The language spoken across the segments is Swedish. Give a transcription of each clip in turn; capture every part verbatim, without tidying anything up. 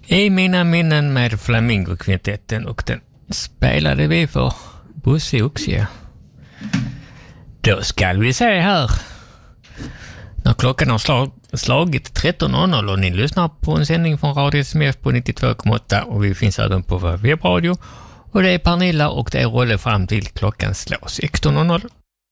I mina minnen med Flamingo-kvintetten, och den spelade vi för Bosse Oxie. Då ska vi se här. När klockan har slag, slagit tretton noll noll och ni lyssnar på en sändning från Radio S M F på nittiotvå komma åtta och vi finns även på vår webbradio. Och det är Pernilla och det är Rolle fram till klockan slår sexton noll noll.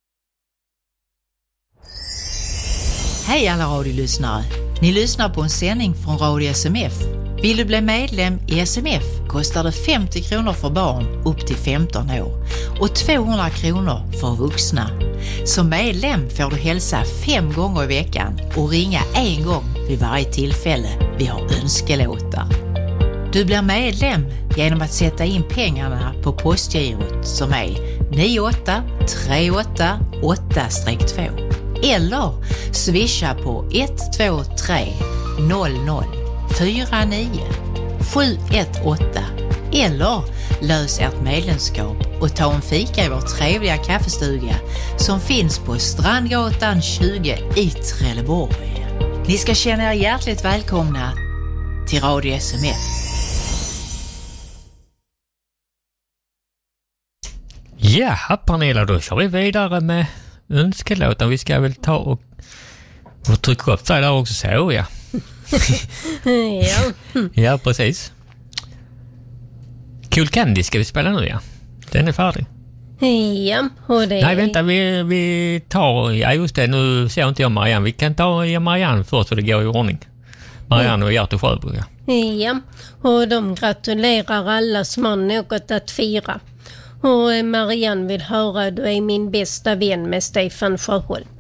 Hej alla radiolyssnare. Ni lyssnar på en sändning från Radio S M F. Vill du bli medlem i S M F kostar det femtio kronor för barn upp till femton år och tvåhundra kronor för vuxna. Som medlem får du hälsa fem gånger i veckan och ringa en gång vid varje tillfälle vi har önskelåtar. Du blir medlem genom att sätta in pengarna på postgirot som är nio åtta tre åtta åtta två eller swisha på ett två tre noll noll fyra nio sju ett åtta eller lös ert medlemskap och ta en fika i vår trevliga kaffestuga som finns på Strandgatan tjugo i Trelleborg. Ni ska känna er hjärtligt välkomna till Radio S M F. Ja, Pernilla, då kör vi vidare med önskelåten. Vi ska väl ta och, och trycka upp sig där också, så ja. ja. Ja, precis. Cool Candy ska vi spela nu, ja. Den är färdig. Ja, och det... Nej, vänta, vi, vi tar... Ja, just det, nu ser inte jag Marianne. Vi kan ta ja, Marianne först så det går i ordning. Marianne och Gert och Sjöbro, ja. Ja, och de gratulerar alla som har något att fira. Och Marianne vill höra Du är min bästa vän med Stefan Sjöholm.